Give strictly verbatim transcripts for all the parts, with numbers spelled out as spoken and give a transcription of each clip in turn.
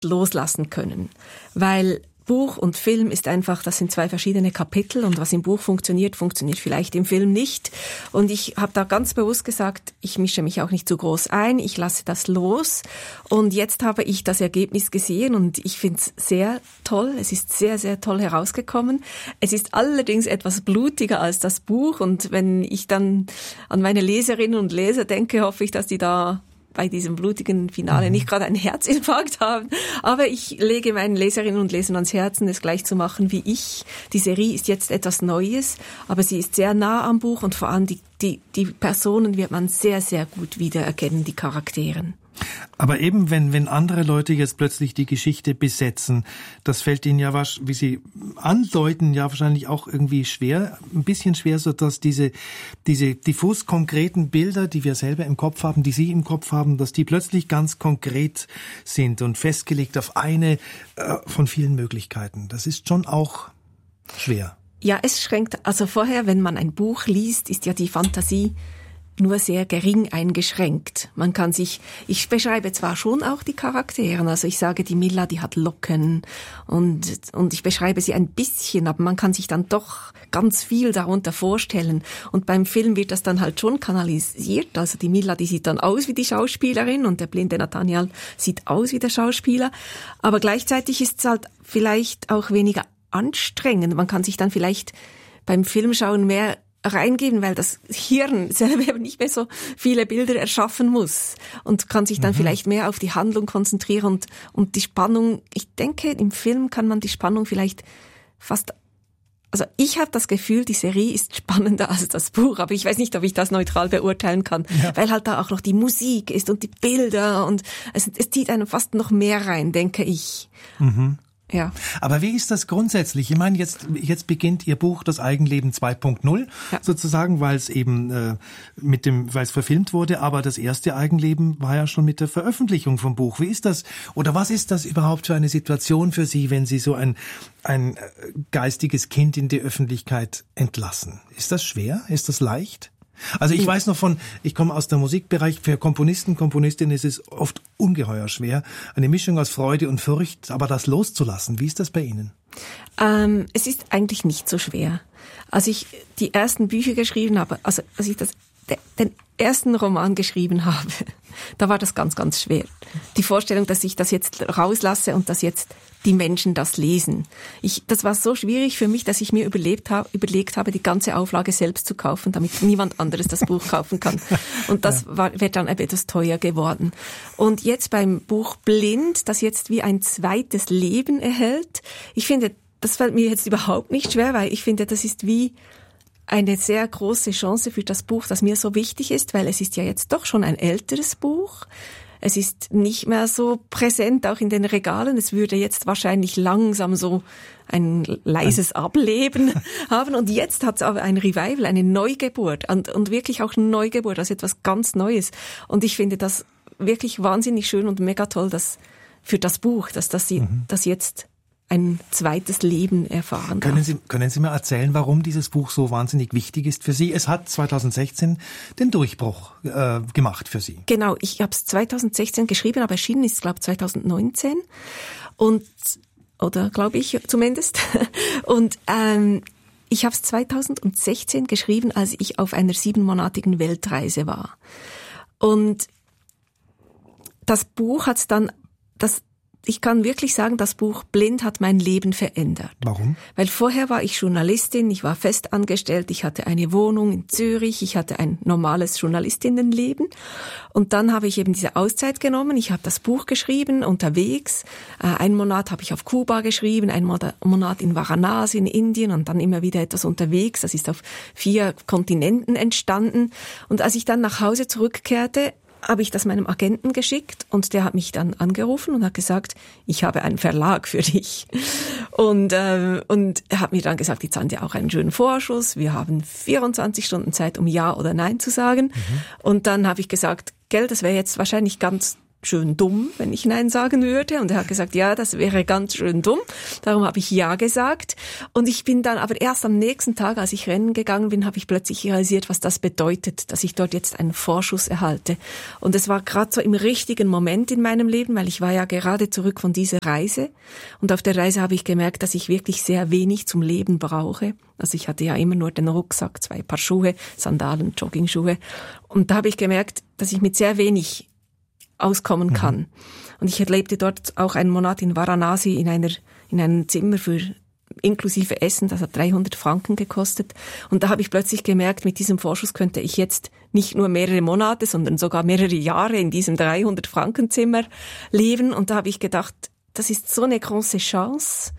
loslassen können, weil Buch und Film ist einfach, das sind zwei verschiedene Kapitel und was im Buch funktioniert, funktioniert vielleicht im Film nicht. Und ich habe da ganz bewusst gesagt, ich mische mich auch nicht zu groß ein, ich lasse das los. Und jetzt habe ich das Ergebnis gesehen und ich finde es sehr toll. Es ist sehr, sehr toll herausgekommen. Es ist allerdings etwas blutiger als das Buch und wenn ich dann an meine Leserinnen und Leser denke, hoffe ich, dass die da bei diesem blutigen Finale nicht gerade einen Herzinfarkt haben. Aber ich lege meinen Leserinnen und Lesern ans Herzen, es gleich zu machen wie ich. Die Serie ist jetzt etwas Neues, aber sie ist sehr nah am Buch und vor allem die, die, die Personen wird man sehr, sehr gut wiedererkennen, die Charakteren. Aber eben, wenn, wenn andere Leute jetzt plötzlich die Geschichte besetzen, das fällt ihnen ja, wie Sie andeuten, ja wahrscheinlich auch irgendwie schwer, ein bisschen schwer, so dass diese, diese diffus konkreten Bilder, die wir selber im Kopf haben, die Sie im Kopf haben, dass die plötzlich ganz konkret sind und festgelegt auf eine äh, von vielen Möglichkeiten. Das ist schon auch schwer. Ja, es schränkt, also vorher, wenn man ein Buch liest, ist ja die Fantasie nur sehr gering eingeschränkt. Man kann sich, ich beschreibe zwar schon auch die Charaktere, also ich sage, die Milla, die hat Locken und, und ich beschreibe sie ein bisschen, aber man kann sich dann doch ganz viel darunter vorstellen. Und beim Film wird das dann halt schon kanalisiert, also die Milla, die sieht dann aus wie die Schauspielerin und der blinde Nathaniel sieht aus wie der Schauspieler, aber gleichzeitig ist es halt vielleicht auch weniger anstrengend. Man kann sich dann vielleicht beim Filmschauen mehr reingeben, weil das Hirn selber nicht mehr so viele Bilder erschaffen muss und kann sich dann mhm. vielleicht mehr auf die Handlung konzentrieren und, und die Spannung, ich denke, im Film kann man die Spannung vielleicht fast, also ich habe das Gefühl, die Serie ist spannender als das Buch, aber ich weiß nicht, ob ich das neutral beurteilen kann, ja. weil halt da auch noch die Musik ist und die Bilder und es, es zieht einem fast noch mehr rein, denke ich. Mhm. Ja. Aber wie ist das grundsätzlich? Ich meine, jetzt jetzt beginnt Ihr Buch Das Eigenleben zwei Punkt null ja. sozusagen, weil es eben äh, mit dem, weil es verfilmt wurde. Aber das erste Eigenleben war ja schon mit der Veröffentlichung vom Buch. Wie ist das? Oder was ist das überhaupt für eine Situation für Sie, wenn Sie so ein ein geistiges Kind in die Öffentlichkeit entlassen? Ist das schwer? Ist das leicht? Also ich weiß noch von, ich komme aus dem Musikbereich, für Komponisten, Komponistinnen ist es oft ungeheuer schwer. Eine Mischung aus Freude und Furcht, aber das loszulassen. Wie ist das bei Ihnen? Ähm, es ist eigentlich nicht so schwer. Als ich die ersten Bücher geschrieben habe, also als ich das, den ersten Roman geschrieben habe, da war das ganz, ganz schwer. Die Vorstellung, dass ich das jetzt rauslasse und dass jetzt die Menschen das lesen. Ich, das war so schwierig für mich, dass ich mir überlebt habe, überlegt habe, die ganze Auflage selbst zu kaufen, damit niemand anderes das Buch kaufen kann. Und das ja. war, wird dann etwas teuer geworden. Und jetzt beim Buch Blind, das jetzt wie ein zweites Leben erhält, ich finde, das fällt mir jetzt überhaupt nicht schwer, weil ich finde, das ist wie eine sehr große Chance für das Buch, das mir so wichtig ist, weil es ist ja jetzt doch schon ein älteres Buch. Es ist nicht mehr so präsent, auch in den Regalen. Es würde jetzt wahrscheinlich langsam so ein leises Ableben haben. Und jetzt hat es aber ein Revival, eine Neugeburt und, und wirklich auch Neugeburt, also etwas ganz Neues. Und ich finde das wirklich wahnsinnig schön und mega toll, dass für das Buch, dass das, mhm. das jetzt ein zweites Leben erfahren darf. Können Sie, können Sie mir erzählen, warum dieses Buch so wahnsinnig wichtig ist für Sie? Es hat zwanzig sechzehn den Durchbruch äh, gemacht für Sie. Genau, ich habe es zwanzig sechzehn geschrieben, aber erschienen ist es, glaube ich, zwanzig neunzehn. Und, oder glaube ich zumindest. Und ähm, ich habe es zwanzig sechzehn geschrieben, als ich auf einer siebenmonatigen Weltreise war. Und das Buch hat dann, das ich kann wirklich sagen, das Buch Blind hat mein Leben verändert. Warum? Weil vorher war ich Journalistin, ich war festangestellt, ich hatte eine Wohnung in Zürich, ich hatte ein normales Journalistinnenleben. Und dann habe ich eben diese Auszeit genommen, ich habe das Buch geschrieben, unterwegs. Einen Monat habe ich auf Kuba geschrieben, einen Monat in Varanasi in Indien und dann immer wieder etwas unterwegs. Das ist auf vier Kontinenten entstanden. Und als ich dann nach Hause zurückkehrte, habe ich das meinem Agenten geschickt und der hat mich dann angerufen und hat gesagt, ich habe einen Verlag für dich. Und, äh, und er hat mir dann gesagt, die zahlen dir auch einen schönen Vorschuss, wir haben vierundzwanzig Stunden Zeit, um Ja oder Nein zu sagen. Mhm. Und dann habe ich gesagt, gell, das wäre jetzt wahrscheinlich ganz schön dumm, wenn ich Nein sagen würde. Und er hat gesagt, ja, das wäre ganz schön dumm. Darum habe ich Ja gesagt. Und ich bin dann aber erst am nächsten Tag, als ich rennen gegangen bin, habe ich plötzlich realisiert, was das bedeutet, dass ich dort jetzt einen Vorschuss erhalte. Und es war gerade so im richtigen Moment in meinem Leben, weil ich war ja gerade zurück von dieser Reise. Und auf der Reise habe ich gemerkt, dass ich wirklich sehr wenig zum Leben brauche. Also ich hatte ja immer nur den Rucksack, zwei Paar Schuhe, Sandalen, Joggingschuhe. Und da habe ich gemerkt, dass ich mit sehr wenig auskommen kann. Mhm. Und ich lebte dort auch einen Monat in Varanasi in einer in einem Zimmer für inklusive Essen, das hat dreihundert Franken gekostet. Und da habe ich plötzlich gemerkt, mit diesem Vorschuss könnte ich jetzt nicht nur mehrere Monate, sondern sogar mehrere Jahre in diesem dreihundert Franken Zimmer leben. Und da habe ich gedacht, das ist so eine große Chance,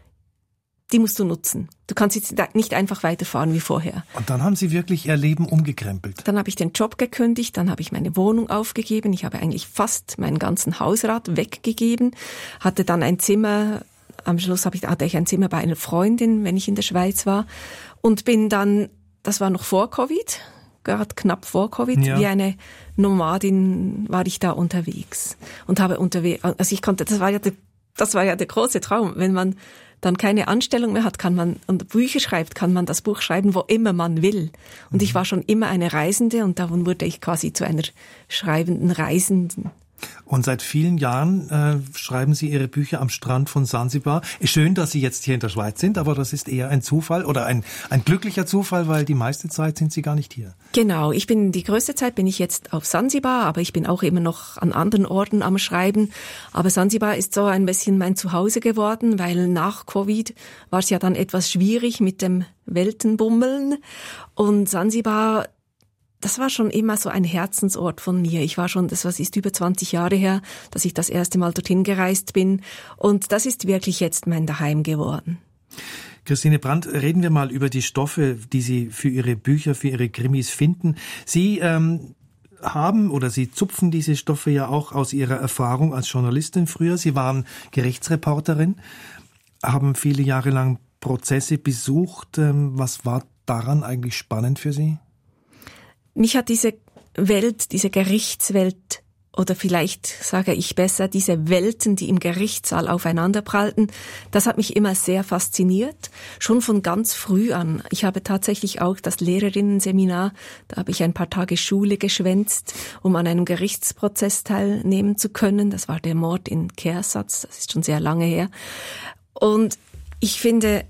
die musst du nutzen. Du kannst jetzt nicht einfach weiterfahren wie vorher. Und dann haben Sie wirklich Ihr Leben umgekrempelt? Dann habe ich den Job gekündigt, dann habe ich meine Wohnung aufgegeben. Ich habe eigentlich fast meinen ganzen Hausrat weggegeben, hatte dann ein Zimmer, am Schluss habe ich, hatte ich ein Zimmer bei einer Freundin, wenn ich in der Schweiz war, und bin dann, das war noch vor Covid, gerade knapp vor Covid, ja. Wie eine Nomadin war ich da unterwegs und habe unterwegs, also ich konnte, das war ja der, das war ja der große Traum, wenn man dann keine Anstellung mehr hat, kann man, und Bücher schreibt, kann man das Buch schreiben, wo immer man will. Und ich war schon immer eine Reisende und darum wurde ich quasi zu einer schreibenden Reisenden. Und seit vielen Jahren äh, schreiben Sie Ihre Bücher am Strand von Sansibar. Ist schön, dass Sie jetzt hier in der Schweiz sind, aber das ist eher ein Zufall oder ein, ein glücklicher Zufall, weil die meiste Zeit sind Sie gar nicht hier. Genau, ich bin die größte Zeit bin ich jetzt auf Sansibar, aber ich bin auch immer noch an anderen Orten am Schreiben. Aber Sansibar ist so ein bisschen mein Zuhause geworden, weil nach Covid war es ja dann etwas schwierig mit dem Weltenbummeln. Und Sansibar, das war schon immer so ein Herzensort von mir. Ich war schon, das ist über zwanzig Jahre her, dass ich das erste Mal dorthin gereist bin. Und das ist wirklich jetzt mein Daheim geworden. Christine Brandt, reden wir mal über die Stoffe, die Sie für Ihre Bücher, für Ihre Krimis finden. Sie ähm, haben oder Sie zupfen diese Stoffe ja auch aus Ihrer Erfahrung als Journalistin früher. Sie waren Gerichtsreporterin, haben viele Jahre lang Prozesse besucht. Ähm, was war daran eigentlich spannend für Sie? Mich hat diese Welt, diese Gerichtswelt, oder vielleicht sage ich besser, diese Welten, die im Gerichtssaal aufeinanderprallten, das hat mich immer sehr fasziniert, schon von ganz früh an. Ich habe tatsächlich auch das Lehrerinnenseminar, da habe ich ein paar Tage Schule geschwänzt, um an einem Gerichtsprozess teilnehmen zu können. Das war der Mord in Kehrsatz, das ist schon sehr lange her. Und ich finde,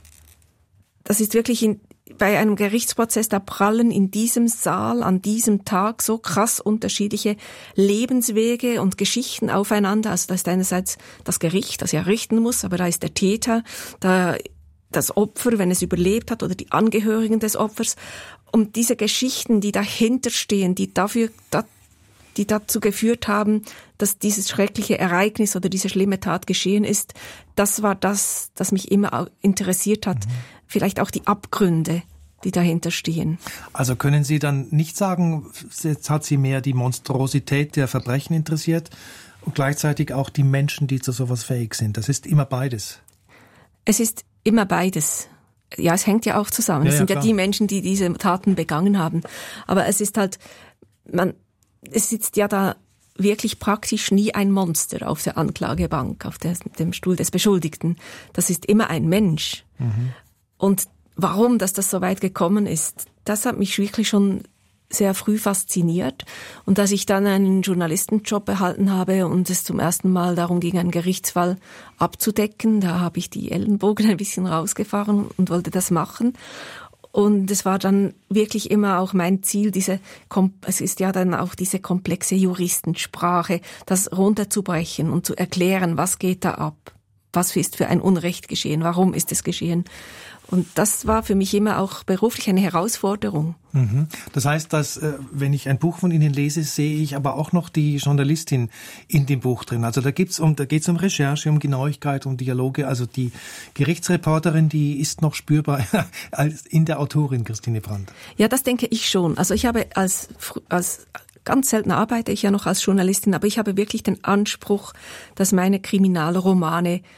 das ist wirklich in bei einem Gerichtsprozess, da prallen in diesem Saal an diesem Tag so krass unterschiedliche Lebenswege und Geschichten aufeinander. Also da ist einerseits das Gericht, das ja richten muss, aber da ist der Täter, da das Opfer, wenn es überlebt hat, oder die Angehörigen des Opfers. Und diese Geschichten, die dahinter stehen, die dafür, die dazu geführt haben, dass dieses schreckliche Ereignis oder diese schlimme Tat geschehen ist, das war das, das mich immer interessiert hat. Mhm. Vielleicht auch die Abgründe, die dahinter stehen. Also können Sie dann nicht sagen, jetzt hat Sie mehr die Monstrosität der Verbrechen interessiert und gleichzeitig auch die Menschen, die zu sowas fähig sind. Das ist immer beides. Es ist immer beides. Ja, es hängt ja auch zusammen. Ja, es sind ja, ja die Menschen, die diese Taten begangen haben. Aber es ist halt, man, es sitzt ja da wirklich praktisch nie ein Monster auf der Anklagebank, auf der, dem Stuhl des Beschuldigten. Das ist immer ein Mensch. Mhm. Und warum, dass das so weit gekommen ist, das hat mich wirklich schon sehr früh fasziniert. Und als ich dann einen Journalistenjob erhalten habe und es zum ersten Mal darum ging, einen Gerichtsfall abzudecken, da habe ich die Ellenbogen ein bisschen rausgefahren und wollte das machen. Und es war dann wirklich immer auch mein Ziel, diese, es ist ja dann auch diese komplexe Juristensprache, das runterzubrechen und zu erklären, was geht da ab, was ist für ein Unrecht geschehen, warum ist es geschehen. Und das war für mich immer auch beruflich eine Herausforderung. Mhm. Das heißt, dass wenn ich ein Buch von Ihnen lese, sehe ich aber auch noch die Journalistin in dem Buch drin. Also da gibt's um, da geht's um Recherche, um Genauigkeit, um Dialoge. Also die Gerichtsreporterin, die ist noch spürbar als in der Autorin Christine Brandt. Ja, das denke ich schon. Also ich habe als als ganz selten arbeite ich ja noch als Journalistin, aber ich habe wirklich den Anspruch, dass meine Kriminalromane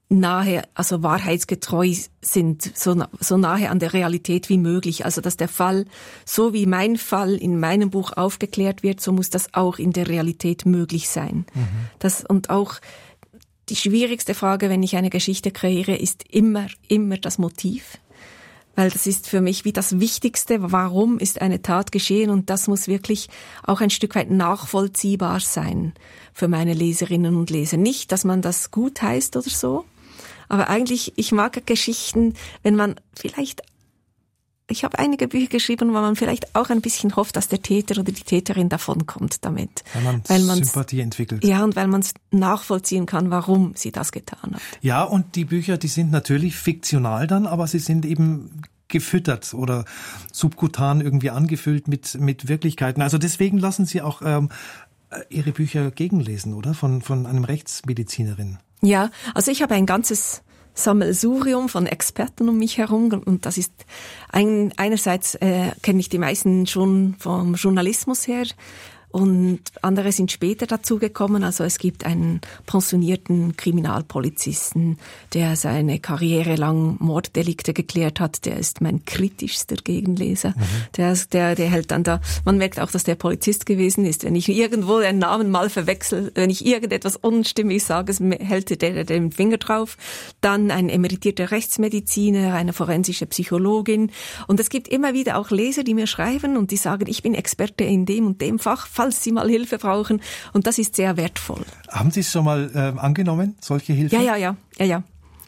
nahe, also wahrheitsgetreu sind, so, so nahe an der Realität wie möglich. Also dass der Fall, so wie mein Fall in meinem Buch aufgeklärt wird, so muss das auch in der Realität möglich sein. Mhm. Das, und auch die schwierigste Frage, wenn ich eine Geschichte kreiere, ist immer, immer das Motiv. Weil das ist für mich wie das Wichtigste, warum ist eine Tat geschehen, und das muss wirklich auch ein Stück weit nachvollziehbar sein für meine Leserinnen und Leser. Nicht, dass man das gut heißt oder so, aber eigentlich, ich mag Geschichten, wenn man vielleicht, ich habe einige Bücher geschrieben, wo man vielleicht auch ein bisschen hofft, dass der Täter oder die Täterin davonkommt damit. Weil man weil Sympathie entwickelt. Ja, und weil man es nachvollziehen kann, warum sie das getan hat. Ja, und die Bücher, die sind natürlich fiktional dann, aber sie sind eben gefüttert oder subkutan irgendwie angefüllt mit mit Wirklichkeiten. Also deswegen lassen Sie auch ähm, Ihre Bücher gegenlesen, oder? Von von einem Rechtsmedizinerin. Ja, also ich habe ein ganzes Sammelsurium von Experten um mich herum, und das ist ein, einerseits äh, kenne ich die meisten schon vom Journalismus her, und andere sind später dazugekommen. Also es gibt einen pensionierten Kriminalpolizisten, der seine Karriere lang Morddelikte geklärt hat. Der ist mein kritischster Gegenleser. Mhm. Der, der, der hält dann da, man merkt auch, dass der Polizist gewesen ist. Wenn ich irgendwo einen Namen mal verwechsel, wenn ich irgendetwas unstimmig sage, hält der, der den Finger drauf. Dann ein emeritierter Rechtsmediziner, eine forensische Psychologin. Und es gibt immer wieder auch Leser, die mir schreiben und die sagen, ich bin Experte in dem und dem Fach, falls Sie mal Hilfe brauchen. Und das ist sehr wertvoll. Haben Sie es schon mal äh, angenommen, solche Hilfe? Ja, ja, ja, ja, ja.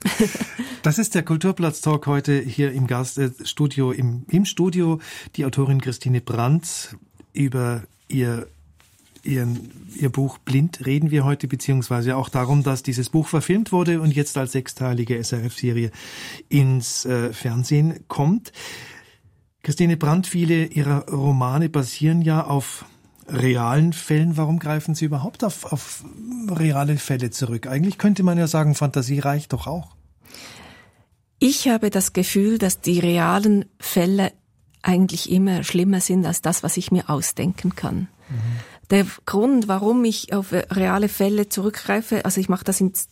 Das ist der Kulturplatz-Talk heute hier im Gaststudio, im, im Studio. Die Autorin Christine Brandt. Über ihr, ihren, ihr Buch Blind reden wir heute, beziehungsweise auch darum, dass dieses Buch verfilmt wurde und jetzt als sechsteilige S R F-Serie ins äh, Fernsehen kommt. Christine Brandt, viele Ihrer Romane basieren ja auf realen Fällen. Warum greifen Sie überhaupt auf, auf reale Fälle zurück? Eigentlich könnte man ja sagen, Fantasie reicht doch auch. Ich habe das Gefühl, dass die realen Fälle eigentlich immer schlimmer sind als das, was ich mir ausdenken kann. Mhm. Der Grund, warum ich auf reale Fälle zurückgreife, also ich mache das in,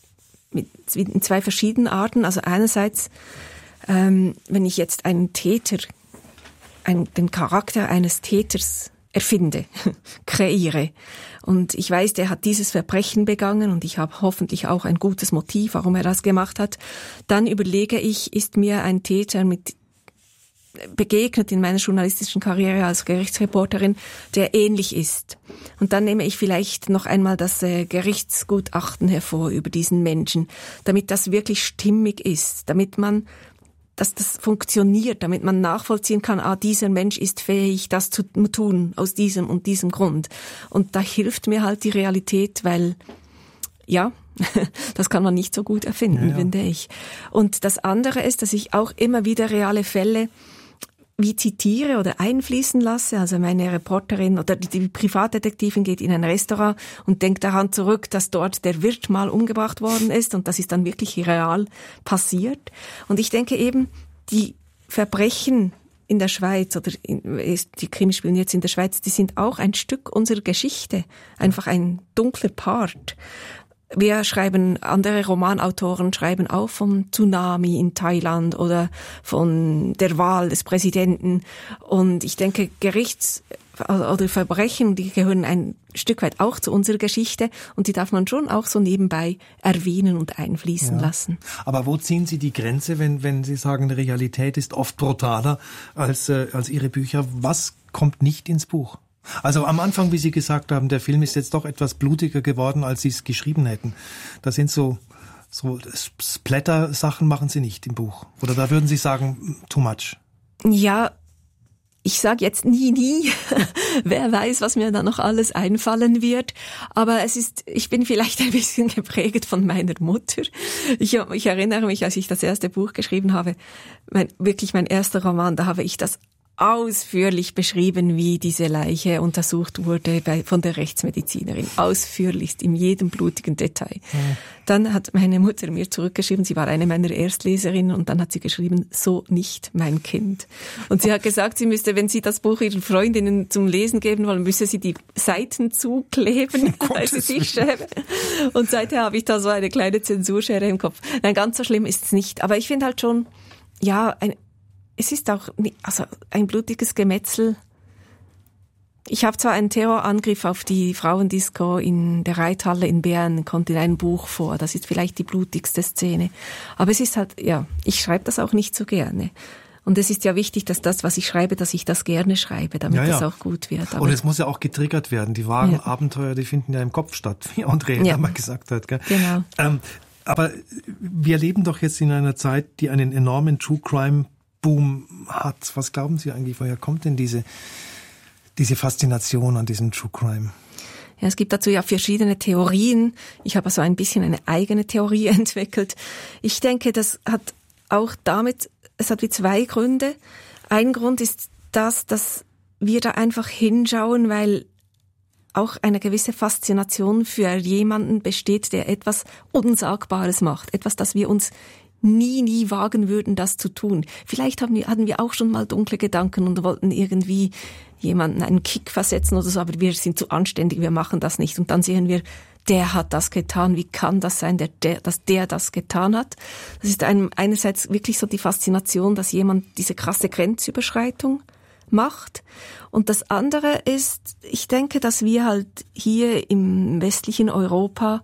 in zwei verschiedenen Arten. Also einerseits, ähm, wenn ich jetzt einen Täter, ein, den Charakter eines Täters erfinde, kreiere. Und ich weiß, der hat dieses Verbrechen begangen und ich habe hoffentlich auch ein gutes Motiv, warum er das gemacht hat. Dann überlege ich, ist mir ein Täter mit begegnet in meiner journalistischen Karriere als Gerichtsreporterin, der ähnlich ist. Und dann nehme ich vielleicht noch einmal das äh, Gerichtsgutachten hervor über diesen Menschen, damit das wirklich stimmig ist, damit man dass das funktioniert, damit man nachvollziehen kann, ah, dieser Mensch ist fähig, das zu tun, aus diesem und diesem Grund. Und da hilft mir halt die Realität, weil, ja, das kann man nicht so gut erfinden, ja, ja. finde ich. Und das andere ist, dass ich auch immer wieder reale Fälle wie zitiere oder einfließen lasse. Also meine Reporterin oder die, die Privatdetektivin geht in ein Restaurant und denkt daran zurück, dass dort der Wirt mal umgebracht worden ist, und das ist dann wirklich real passiert. Und ich denke eben, die Verbrechen in der Schweiz oder in, die Krimis spielen jetzt in der Schweiz, die sind auch ein Stück unserer Geschichte, einfach ein dunkler Part. Wir schreiben, andere Romanautoren schreiben auch vom Tsunami in Thailand oder von der Wahl des Präsidenten. Und ich denke, Gerichts- oder Verbrechen, die gehören ein Stück weit auch zu unserer Geschichte, und die darf man schon auch so nebenbei erwähnen und einfließen ja. lassen. Aber wo ziehen Sie die Grenze, wenn, wenn Sie sagen, Realität ist oft brutaler als, äh, als Ihre Bücher? Was kommt nicht ins Buch? Also am Anfang, wie Sie gesagt haben, der Film ist jetzt doch etwas blutiger geworden, als Sie es geschrieben hätten. Da sind so, so Splatter-Sachen machen Sie nicht im Buch. Oder da würden Sie sagen, too much. Ja, ich sage jetzt nie, nie. Wer weiß, was mir da noch alles einfallen wird. Aber es ist, ich bin vielleicht ein bisschen geprägt von meiner Mutter. Ich, ich erinnere mich, als ich das erste Buch geschrieben habe, mein, wirklich mein erster Roman, da habe ich das ausführlich beschrieben, wie diese Leiche untersucht wurde bei, von der Rechtsmedizinerin. Ausführlichst, in jedem blutigen Detail. Mhm. Dann hat meine Mutter mir zurückgeschrieben, sie war eine meiner Erstleserinnen, und dann hat sie geschrieben, so nicht mein Kind. Und sie hat gesagt, sie müsste, wenn sie das Buch ihren Freundinnen zum Lesen geben wollen, müsse sie die Seiten zukleben, oh, weil sie sich schäme. Und seither habe ich da so eine kleine Zensurschere im Kopf. Nein, ganz so schlimm ist es nicht. Aber ich finde halt schon, ja, ein Es ist auch also ein blutiges Gemetzel. Ich habe zwar einen Terrorangriff auf die Frauendisco in der Reithalle in Bern, kommt in einem Buch vor. Das ist vielleicht die blutigste Szene. Aber es ist halt, ja, ich schreibe das auch nicht so gerne. Und es ist ja wichtig, dass das, was ich schreibe, dass ich das gerne schreibe, damit ja, ja. das auch gut wird. Aber und es muss ja auch getriggert werden. Die wahren ja. Abenteuer, die finden ja im Kopf statt, wie André ja. mal gesagt hat. Gell? Genau. Ähm, aber wir leben doch jetzt in einer Zeit, die einen enormen True Crime Boom hat. Was glauben Sie eigentlich, woher kommt denn diese, diese Faszination an diesem True Crime? Ja, es gibt dazu ja verschiedene Theorien. Ich habe also ein bisschen eine eigene Theorie entwickelt. Ich denke, das hat auch damit, es hat wie zwei Gründe. Ein Grund ist das, dass wir da einfach hinschauen, weil auch eine gewisse Faszination für jemanden besteht, der etwas Unsagbares macht. Etwas, das wir uns nie, nie wagen würden, das zu tun. Vielleicht haben wir, hatten wir auch schon mal dunkle Gedanken und wollten irgendwie jemanden einen Kick versetzen oder so, aber wir sind zu anständig, wir machen das nicht. Und dann sehen wir, der hat das getan. Wie kann das sein, der, der, dass der das getan hat? Das ist einem einerseits wirklich so die Faszination, dass jemand diese krasse Grenzüberschreitung macht. Und das andere ist, ich denke, dass wir halt hier im westlichen Europa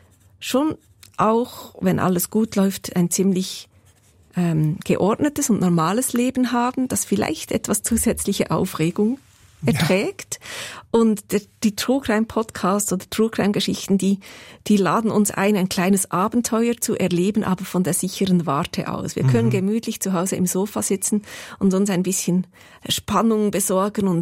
schon auch, wenn alles gut läuft, ein ziemlich ähm, geordnetes und normales Leben haben, das vielleicht etwas zusätzliche Aufregung erträgt. Ja. Und der, die True Crime Podcasts oder True Crime Geschichten, die, die laden uns ein, ein kleines Abenteuer zu erleben, aber von der sicheren Warte aus. Wir mhm. können gemütlich zu Hause im Sofa sitzen und uns ein bisschen Spannung besorgen und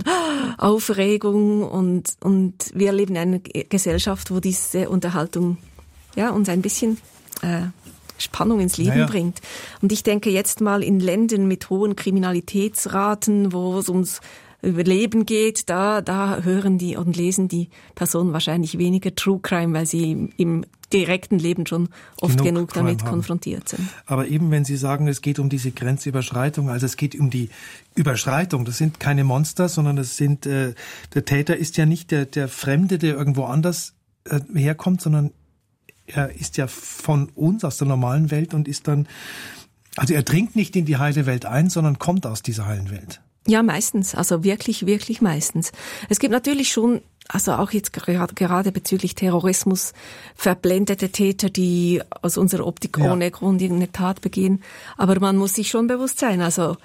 Aufregung, und, und wir leben in einer Gesellschaft, wo diese Unterhaltung ja, uns ein bisschen äh, Spannung ins Leben ja, ja. bringt. Und ich denke jetzt mal in Ländern mit hohen Kriminalitätsraten, wo es ums Überleben geht, da, da hören die und lesen die Personen wahrscheinlich weniger True Crime, weil sie im, im direkten Leben schon oft genug, genug damit haben. konfrontiert sind. Aber eben, wenn Sie sagen, es geht um diese Grenzüberschreitung, also es geht um die Überschreitung, das sind keine Monster, sondern das sind, äh, der Täter ist ja nicht der, der Fremde, der irgendwo anders äh, herkommt, sondern er ist ja von uns, aus der normalen Welt, und ist dann, also er dringt nicht in die heile Welt ein, sondern kommt aus dieser heilen Welt. Ja, meistens, also wirklich, wirklich meistens. Es gibt natürlich schon, also auch jetzt gerade, gerade bezüglich Terrorismus, verblendete Täter, die aus unserer Optik ja. ohne Grund irgendeine Tat begehen. Aber man muss sich schon bewusst sein, also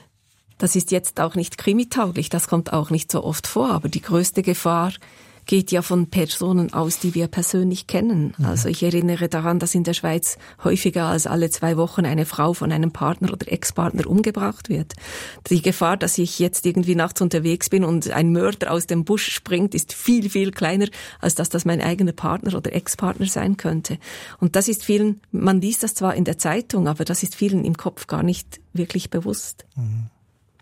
das ist jetzt auch nicht krimitauglich, das kommt auch nicht so oft vor, aber die größte Gefahr geht ja von Personen aus, die wir persönlich kennen. Mhm. Also ich erinnere daran, dass in der Schweiz häufiger als alle zwei Wochen eine Frau von einem Partner oder Ex-Partner umgebracht wird. Die Gefahr, dass ich jetzt irgendwie nachts unterwegs bin und ein Mörder aus dem Busch springt, ist viel, viel kleiner, als dass das mein eigener Partner oder Ex-Partner sein könnte. Und das ist vielen, man liest das zwar in der Zeitung, aber das ist vielen im Kopf gar nicht wirklich bewusst. Mhm.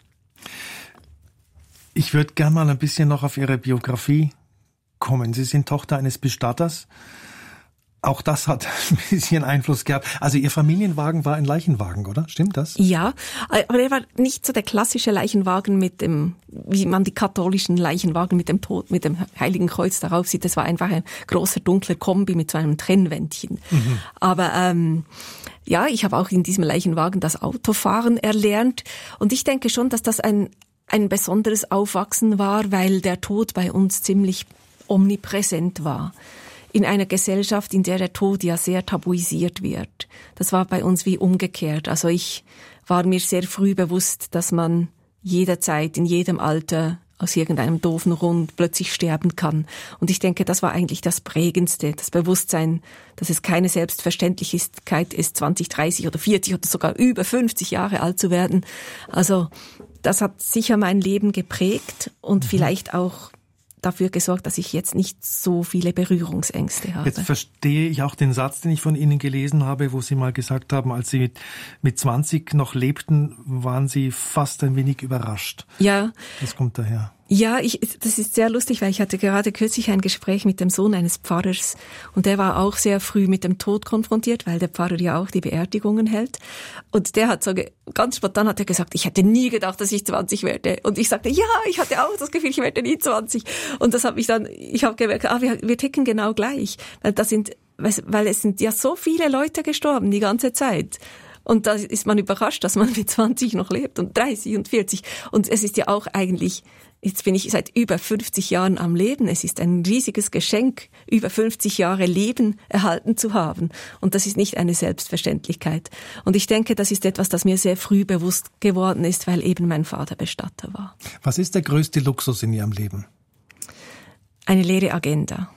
Ich würde gerne mal ein bisschen noch auf Ihre Biografie kommen. Sie sind Tochter eines Bestatters. Auch das hat ein bisschen Einfluss gehabt. Also Ihr Familienwagen war ein Leichenwagen, oder? Stimmt das? Ja, aber er war nicht so der klassische Leichenwagen mit dem, wie man die katholischen Leichenwagen mit dem Tod, mit dem Heiligen Kreuz darauf sieht. Das war einfach ein großer dunkler Kombi mit so einem Trennwändchen. Mhm. Aber ähm, ja, ich habe auch in diesem Leichenwagen das Autofahren erlernt. Und ich denke schon, dass das ein ein besonderes Aufwachsen war, weil der Tod bei uns ziemlich omnipräsent war. In einer Gesellschaft, in der der Tod ja sehr tabuisiert wird. Das war bei uns wie umgekehrt. Also ich war mir sehr früh bewusst, dass man jederzeit, in jedem Alter, aus irgendeinem doofen Grund plötzlich sterben kann. Und ich denke, das war eigentlich das Prägendste, das Bewusstsein, dass es keine Selbstverständlichkeit ist, zwanzig, dreißig oder vierzig oder sogar über fünfzig Jahre alt zu werden. Also das hat sicher mein Leben geprägt und mhm. vielleicht auch dafür gesorgt, dass ich jetzt nicht so viele Berührungsängste habe. Jetzt verstehe ich auch den Satz, den ich von Ihnen gelesen habe, wo Sie mal gesagt haben, als Sie mit, mit zwanzig noch lebten, waren Sie fast ein wenig überrascht. Ja. Das kommt daher. Ja, ich, das ist sehr lustig, weil ich hatte gerade kürzlich ein Gespräch mit dem Sohn eines Pfarrers und der war auch sehr früh mit dem Tod konfrontiert, weil der Pfarrer ja auch die Beerdigungen hält. Und der hat so, ganz spontan hat er gesagt, ich hätte nie gedacht, dass ich zwanzig werde. Und ich sagte, ja, ich hatte auch das Gefühl, ich werde nie zwanzig. Und das hat mich dann, ich habe gemerkt, ah, wir, wir ticken genau gleich. Weil das sind, weil es sind ja so viele Leute gestorben die ganze Zeit. Und da ist man überrascht, dass man mit zwanzig noch lebt und dreißig und vierzig. Und es ist ja auch eigentlich, jetzt bin ich seit über fünfzig Jahren am Leben. Es ist ein riesiges Geschenk, über fünfzig Jahre Leben erhalten zu haben. Und das ist nicht eine Selbstverständlichkeit. Und ich denke, das ist etwas, das mir sehr früh bewusst geworden ist, weil eben mein Vater Bestatter war. Was ist der größte Luxus in Ihrem Leben? Eine leere Agenda.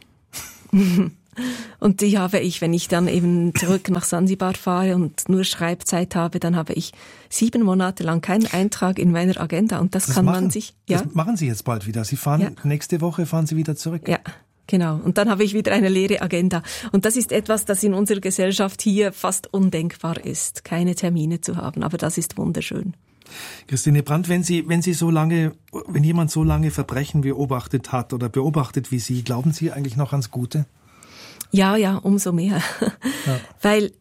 Und die habe ich, wenn ich dann eben zurück nach Sansibar fahre und nur Schreibzeit habe, dann habe ich sieben Monate lang keinen Eintrag in meiner Agenda. Und das, das kann machen, man sich, ja. Das machen Sie jetzt bald wieder. Sie fahren, ja. Nächste Woche fahren Sie wieder zurück. Ja, genau. Und dann habe ich wieder eine leere Agenda. Und das ist etwas, das in unserer Gesellschaft hier fast undenkbar ist, keine Termine zu haben. Aber das ist wunderschön. Christine Brandt, wenn Sie, wenn Sie so lange, wenn jemand so lange Verbrechen beobachtet hat oder beobachtet wie Sie, glauben Sie eigentlich noch ans Gute? Ja, ja, umso mehr. Ja. Weil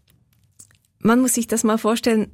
man muss sich das mal vorstellen,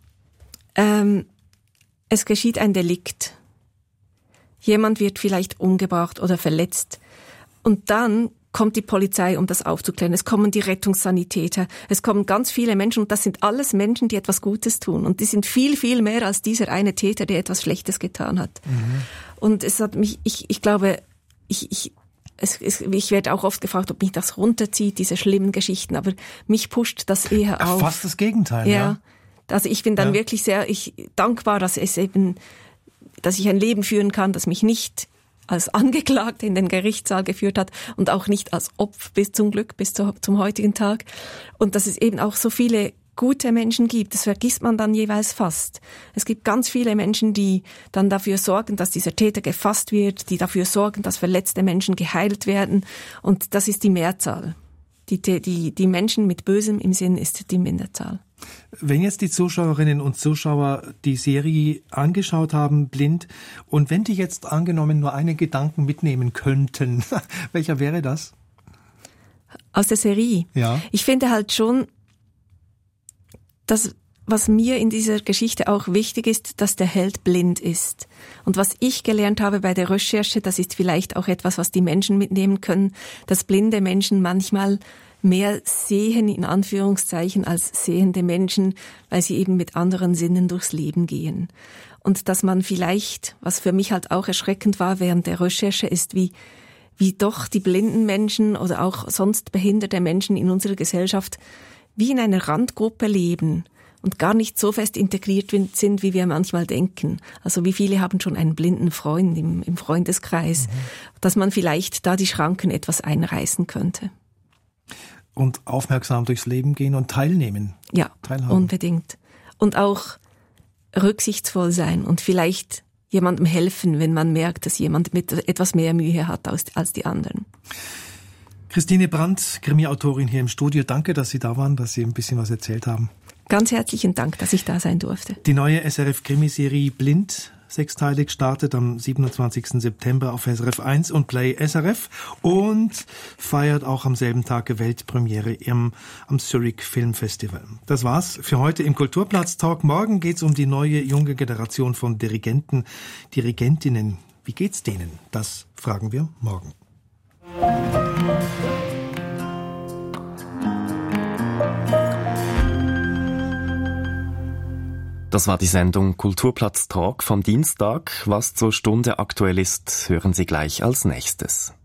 ähm, es geschieht ein Delikt. Jemand wird vielleicht umgebracht oder verletzt. Und dann kommt die Polizei, um das aufzuklären. Es kommen die Rettungssanitäter. Es kommen ganz viele Menschen. Und das sind alles Menschen, die etwas Gutes tun. Und die sind viel, viel mehr als dieser eine Täter, der etwas Schlechtes getan hat. Mhm. Und es hat mich, ich, ich glaube, ich, ich, Es, es, ich werde auch oft gefragt, ob mich das runterzieht, diese schlimmen Geschichten, aber mich pusht das eher Ach, auf. Fast das Gegenteil, ja. ja. Also ich bin dann ja. wirklich sehr ich, dankbar, dass es eben, dass ich ein Leben führen kann, das mich nicht als Angeklagte in den Gerichtssaal geführt hat und auch nicht als Opfer bis zum Glück, bis zu, zum heutigen Tag. Und dass es eben auch so viele gute Menschen gibt, das vergisst man dann jeweils fast. Es gibt ganz viele Menschen, die dann dafür sorgen, dass dieser Täter gefasst wird, die dafür sorgen, dass verletzte Menschen geheilt werden. Und das ist die Mehrzahl. Die, die, die Menschen mit Bösem im Sinn ist die Minderzahl. Wenn jetzt die Zuschauerinnen und Zuschauer die Serie angeschaut haben, blind, und wenn die jetzt angenommen nur einen Gedanken mitnehmen könnten, welcher wäre das? Aus der Serie? Ja. Ich finde halt schon, das, was mir in dieser Geschichte auch wichtig ist, dass der Held blind ist. Und was ich gelernt habe bei der Recherche, das ist vielleicht auch etwas, was die Menschen mitnehmen können, dass blinde Menschen manchmal mehr sehen, in Anführungszeichen, als sehende Menschen, weil sie eben mit anderen Sinnen durchs Leben gehen. Und dass man vielleicht, was für mich halt auch erschreckend war während der Recherche, ist, wie wie doch die blinden Menschen oder auch sonst behinderte Menschen in unserer Gesellschaft wie in einer Randgruppe leben und gar nicht so fest integriert sind, wie wir manchmal denken. Also wie viele haben schon einen blinden Freund im, im Freundeskreis, mhm. dass man vielleicht da die Schranken etwas einreißen könnte. Und aufmerksam durchs Leben gehen und teilnehmen. Ja, teilhaben. Unbedingt. Und auch rücksichtsvoll sein und vielleicht jemandem helfen, wenn man merkt, dass jemand mit etwas mehr Mühe hat als, als die anderen. Christine Brandt, Krimi-Autorin hier im Studio. Danke, dass Sie da waren, dass Sie ein bisschen was erzählt haben. Ganz herzlichen Dank, dass ich da sein durfte. Die neue S R F-Krimiserie Blind, sechsteilig, startet am siebenundzwanzigsten September auf S R F eins und Play S R F und feiert auch am selben Tag Weltpremiere im, am Zurich Film Festival. Das war's für heute im Kulturplatz-Talk. Morgen geht's um die neue junge Generation von Dirigenten, Dirigentinnen. Wie geht's denen? Das fragen wir morgen. Das war die Sendung Kulturplatz Talk vom Dienstag. Was zur Stunde aktuell ist, hören Sie gleich als nächstes.